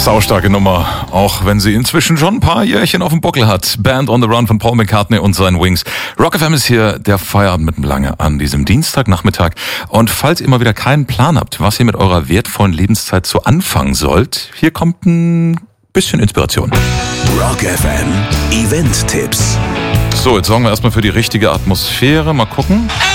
Saustarke Nummer, auch wenn sie inzwischen schon ein paar Jährchen auf dem Buckel hat. Band on the Run von Paul McCartney und seinen Wings. Rock FM ist hier der Feierabend mit dem Lange an diesem Dienstagnachmittag. Und falls ihr mal wieder keinen Plan habt, was ihr mit eurer wertvollen Lebenszeit so anfangen sollt, hier kommt ein bisschen Inspiration. Rock FM Event-Tipps. So, jetzt sorgen wir erstmal für die richtige Atmosphäre. Mal gucken.